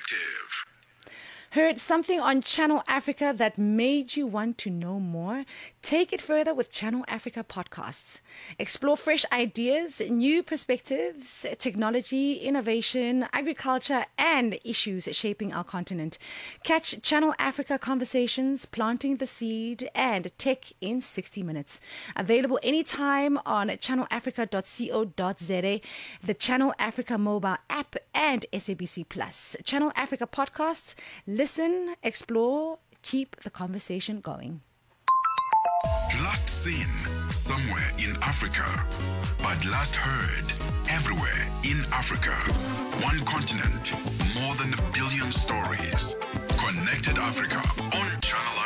Perspective. Heard something on Channel Africa that made you want to know more? Take it further with Channel Africa podcasts. Explore fresh ideas, new perspectives, technology, innovation, agriculture, and issues shaping our continent. Catch Channel Africa Conversations, Planting the Seed, and Tech in 60 Minutes. Available anytime on channelafrica.co.za, the Channel Africa mobile app, and SABC Plus. Channel Africa podcasts. Listen, explore, keep the conversation going. Last seen somewhere in Africa, but last heard everywhere in Africa. One continent, more than a billion stories. Connected Africa on Channel